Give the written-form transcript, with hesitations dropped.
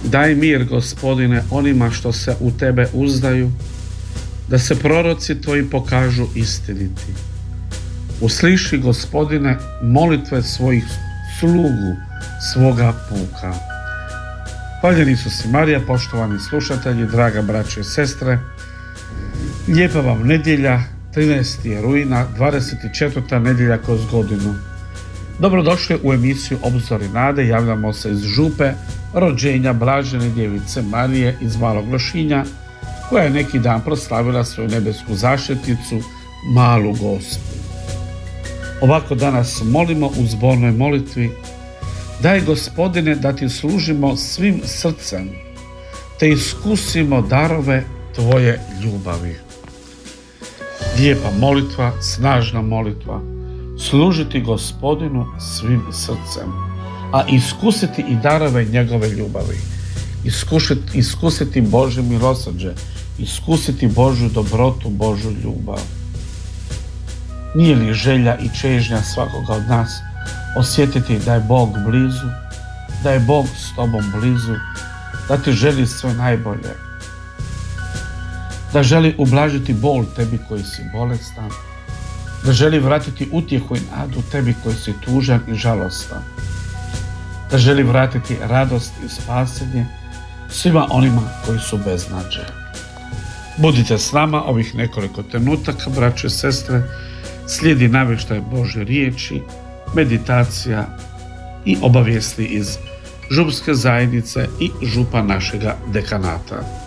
Daj mir, Gospodine, onima što se u Tebe uzdaju, da se proroci Tvoji pokažu istiniti. Usliši, Gospodine, molitve svojih slugu, svoga puka. Hvaljen Isus i Marija, poštovani slušatelji, draga braćo i sestre, lijepa vam nedjelja, 13. rujna, 24. nedjelja kroz godinu. Dobrodošli u emisiju Obzori nade. Javljamo se iz župe rođenja Blažene djevice Marije iz Malog Lošinja, koja je neki dan proslavila svoju nebesku zaštitnicu, Malu Gospu. Ovako danas molimo u zbornoj molitvi: daj, Gospodine, da Ti služimo svim srcem, te iskusimo darove Tvoje ljubavi. Lijepa molitva, snažna molitva. Služiti Gospodinu svim srcem, a iskusiti i darove njegove ljubavi. Iskusiti Božje milosrđe, iskusiti Božju dobrotu, Božju ljubav. Nije li želja i čežnja svakoga od nas osjetiti da je Bog blizu, da je Bog s tobom blizu, da ti želi sve najbolje, da želi ublažiti bol tebi koji si bolestan, da želi vratiti utjehu i nadu tebi koji si tužan i žalostan, da želi vratiti radost i spasenje svima onima koji su beznađe. Budite s nama ovih nekoliko trenutaka, braće i sestre. Slijedi navještaj Božje riječi, meditacija i obavijesti iz župske zajednice i župa našega dekanata.